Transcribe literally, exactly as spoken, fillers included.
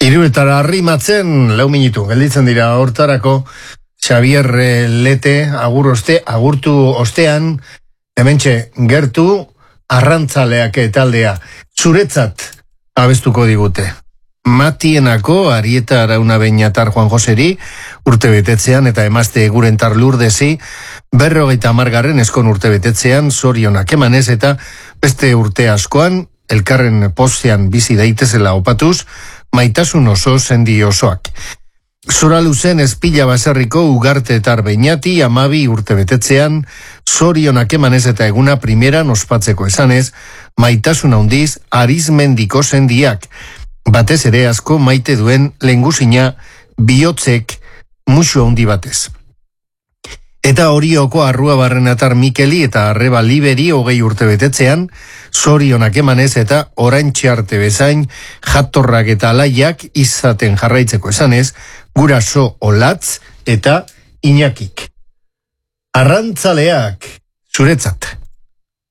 Iruetara arrimatzen lau minutu, gelditzen dira hortarako Xavier Lete agur oste, agurtu ostean, hementxe gertu arrantzaleak taldea zuretzat abestuko digute. Matienako Arieta Arauna Beñatar Juan Joseri urte betetzean eta emazte Gurentar Lurdesi berrogeita hamargarren eskon urte betetzean zorionak emanez eta beste urte askoan elkarren postean bizi daitezela opatuz maitasun oso sendi osoak. Zora luzen espila baserriko Ugarte eta Beñati amabi urte betetzean zorionak emanez eta eguna primeran ospatzeko esanez maitasun handiz arizmendiko sendiak. Batez ere asko maite duen lehengusina bihotzek musu handi batez. Eta Orioko Arrua Barrenatar Mikeli eta Arreba Liberi hogei urte betetzean, zorionak emanez eta oraintxe arte bezain jatorrak eta alaiak izaten jarraitzeko esanez, guraso Olatz eta Iñakik. Arrantzaleak zuretzat.